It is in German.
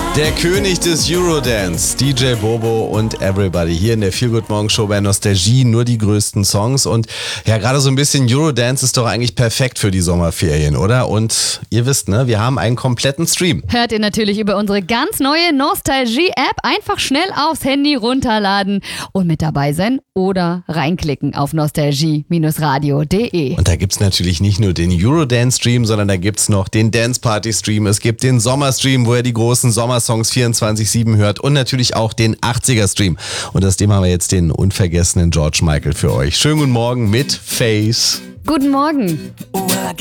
Der König des Eurodance, DJ Bobo und Everybody hier in der Feel Good Morning Show bei Nostalgie, nur die größten Songs. Und ja, gerade so ein bisschen Eurodance ist doch eigentlich perfekt für die Sommerferien, oder? Und ihr wisst, ne, wir haben einen kompletten Stream. Hört ihr natürlich über unsere ganz neue Nostalgie-App. Einfach schnell aufs Handy runterladen und mit dabei sein oder reinklicken auf nostalgie-radio.de. Und da gibt's natürlich nicht nur den Eurodance-Stream, sondern da gibt's noch den Dance-Party-Stream. Es gibt den Sommer-Stream, wo ihr die großen Sommersongs 24/7 hört und natürlich auch den 80er-Stream. Und aus dem haben wir jetzt den unvergessenen George Michael für euch. Schönen guten Morgen mit Face. Guten Morgen.